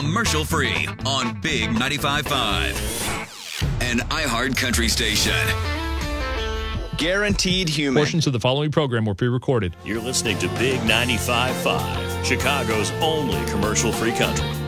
Commercial free on Big 95.5. An iHeart Country station. Guaranteed human. Portions of the following program were pre-recorded. You're listening to Big 95.5, Chicago's only commercial-free country.